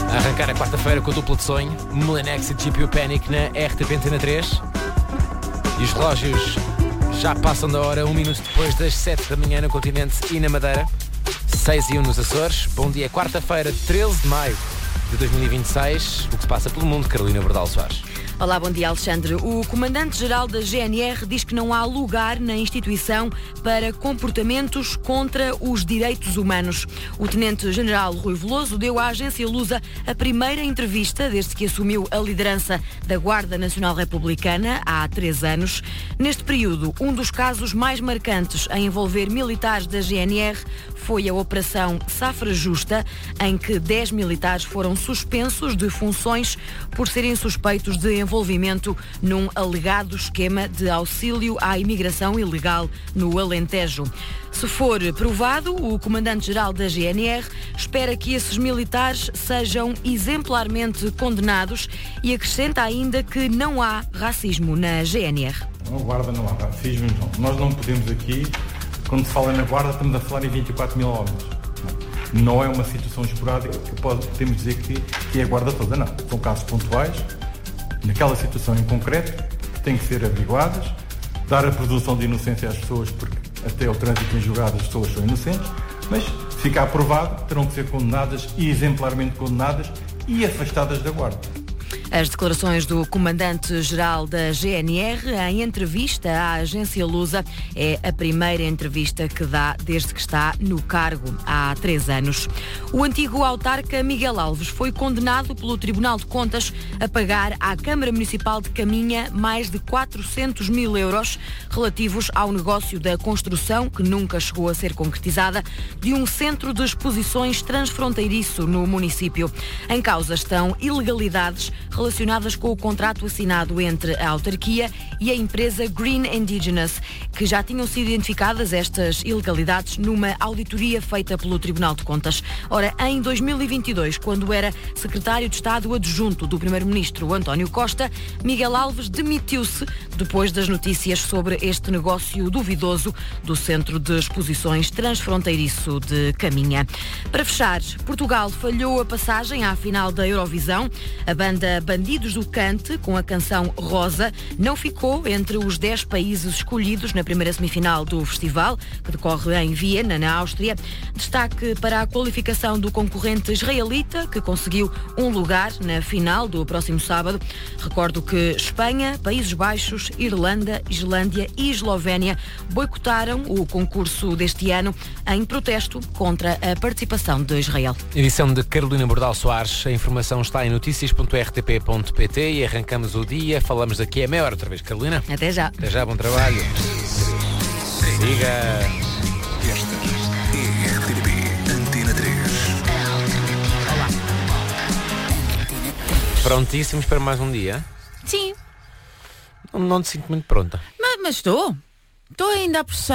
Arrancar a quarta-feira com a dupla de sonho, Melanex e GPU Panic na RTP Antena 3. E os relógios já passam da hora, 1 minuto depois das 7 da manhã no continente e na Madeira. 6 e 1 nos Açores. Bom dia, quarta-feira, 13 de maio de 2026. O que se passa pelo mundo, Carolina Bordal Soares. Olá, bom dia, Alexandre. O comandante-geral da GNR diz que não há lugar na instituição para comportamentos contra os direitos humanos. O tenente-general Rui Veloso deu à agência Lusa a primeira entrevista desde que assumiu a liderança da Guarda Nacional Republicana há 3 anos. Neste período, um dos casos mais marcantes a envolver militares da GNR foi a Operação Safra Justa, em que 10 militares foram suspensos de funções por serem suspeitos de envolvimento num alegado esquema de auxílio à imigração ilegal no Alentejo. Se for provado, o comandante-geral da GNR espera que esses militares sejam exemplarmente condenados e acrescenta ainda que não há racismo na GNR. Na Guarda não há racismo, não. Nós não podemos aqui, quando se fala na Guarda, estamos a falar em 24 mil homens. Não é uma situação esporádica que podemos dizer que é a Guarda toda, não. São casos pontuais, naquela situação em concreto, que têm que ser averiguadas, dar a presunção de inocência às pessoas, porque até o trânsito em julgado as pessoas são inocentes, mas se ficar provado, terão que ser condenadas e exemplarmente condenadas e afastadas da Guarda. As declarações do comandante-geral da GNR em entrevista à agência Lusa é a primeira entrevista que dá desde que está no cargo há 3 anos. O antigo autarca Miguel Alves foi condenado pelo Tribunal de Contas a pagar à Câmara Municipal de Caminha mais de 400 mil euros relativos ao negócio da construção, que nunca chegou a ser concretizada, de um centro de exposições transfronteiriço no município. Em causa estão ilegalidades relacionadas com o contrato assinado entre a autarquia e a empresa Green Indigenous, que já tinham sido identificadas estas ilegalidades numa auditoria feita pelo Tribunal de Contas. Ora, em 2022, quando era secretário de Estado adjunto do primeiro-ministro António Costa, Miguel Alves demitiu-se depois das notícias sobre este negócio duvidoso do Centro de Exposições Transfronteiriço de Caminha. Para fechar, Portugal falhou a passagem à final da Eurovisão. A banda Bandidos do Cante, com a canção Rosa, não ficou entre os 10 países escolhidos na primeira semifinal do festival, que decorre em Viena, na Áustria. Destaque para a qualificação do concorrente israelita, que conseguiu um lugar na final do próximo sábado. Recordo que Espanha, Países Baixos, Irlanda, Islândia e Eslovénia boicotaram o concurso deste ano em protesto contra a participação de Israel. Edição de Carolina Bordal Soares. A informação está em notícias.rtp.pt e arrancamos o dia. Falamos daqui a meia hora outra vez, Carolina. Até já. Até já, bom trabalho. Siga. Esta é a RTP Antena 3. Olá. Prontíssimos para mais um dia? Sim, Não te sinto muito pronta. mas estou. Estou ainda a processar.